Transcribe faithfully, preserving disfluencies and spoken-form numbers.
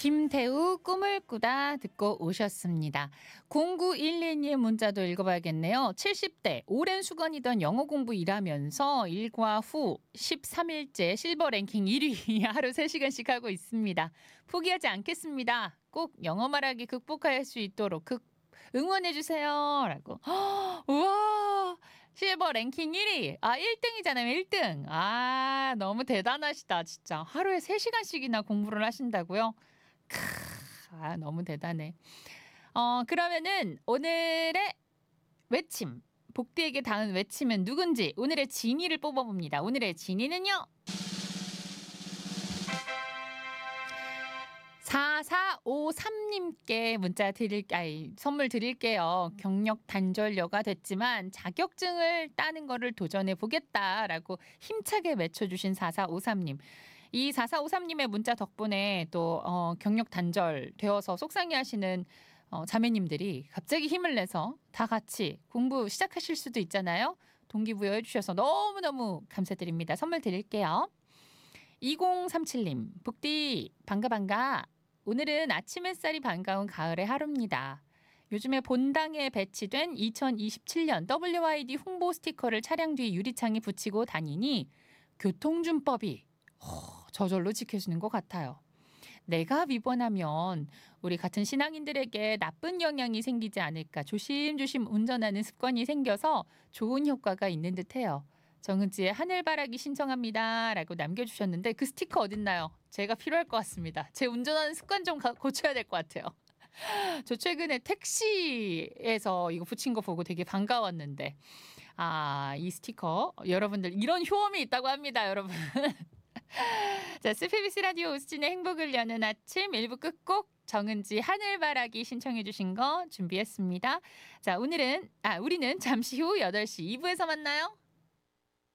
김태우 꿈을 꾸다 듣고 오셨습니다. 공구일이님 문자도 읽어봐야겠네요. 칠십 대 오랜 수건이던 영어 공부 일하면서 일과 후 십삼 일째 실버 랭킹 일 위 하루 세 시간씩 하고 있습니다. 포기하지 않겠습니다. 꼭 영어 말하기 극복할 수 있도록 극 응원해주세요. 라고. 우와! 실버 랭킹 일 위. 아, 일 등이잖아요. 일 등. 아, 너무 대단하시다. 진짜. 하루에 세 시간씩이나 공부를 하신다고요? 크, 아, 너무 대단해. 어, 그러면은 오늘의 외침. 복디에게 닿은 외침은 누군지 오늘의 진이를 뽑아봅니다. 오늘의 진이는요. 사사오삼님께 문자 드릴, 아니, 선물 드릴게요. 경력 단절녀가 됐지만 자격증을 따는 거를 도전해 보겠다라고 힘차게 외쳐주신 사사오삼님. 이 사사오삼님의 문자 덕분에 또 어, 경력 단절 되어서 속상해하시는 어, 자매님들이 갑자기 힘을 내서 다 같이 공부 시작하실 수도 있잖아요. 동기부여해 주셔서 너무너무 감사드립니다. 선물 드릴게요. 이공삼칠님, 북디 반가 반가. 오늘은 아침 햇살이 반가운 가을의 하루입니다. 요즘에 본당에 배치된 이천이십칠 년 더블유아이디 홍보 스티커를 차량 뒤 유리창에 붙이고 다니니 교통준법이 허, 저절로 지켜지는 것 같아요. 내가 위반하면 우리 같은 신앙인들에게 나쁜 영향이 생기지 않을까 조심조심 운전하는 습관이 생겨서 좋은 효과가 있는 듯해요. 정은지의 하늘바라기 신청합니다. 라고 남겨주셨는데 그 스티커 어딨나요? 제가 필요할 것 같습니다. 제 운전하는 습관 좀 가, 고쳐야 될 것 같아요. 저 최근에 택시에서 이거 붙인 거 보고 되게 반가웠는데 아, 이 스티커 여러분들 이런 효험이 있다고 합니다. 여러분. 자, 에스비에스 라디오 우스진의 행복을 여는 아침 일 부 끝곡 정은지 하늘바라기 신청해 주신 거 준비했습니다. 자, 오늘은 아 우리는 잠시 후 여덟 시 이 부에서 만나요.